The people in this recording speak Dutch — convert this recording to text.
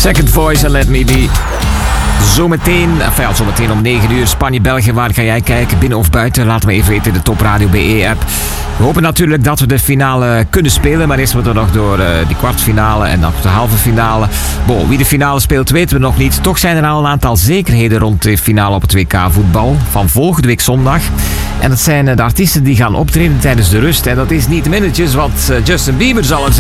Second Voice en Let Me Be. Zometeen om 9 uur Spanje-België. Waar ga jij kijken? Binnen of buiten? Laat me even weten in de Top Radio BE-app. We hopen natuurlijk dat we de finale kunnen spelen. Maar eerst moeten we nog door die kwartfinale en nog de halve finale. Wie de finale speelt weten we nog niet. Toch zijn er al een aantal zekerheden rond de finale op het WK voetbal. Van volgende week zondag. En dat zijn de artiesten die gaan optreden tijdens de rust. En dat is niet minnetjes wat Justin Bieber zal er zijn.